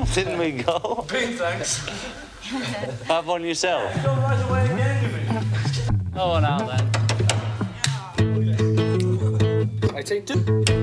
Didn't we go? Big thanks. Have one yourself. Don't right away again, Oh, now then. 18.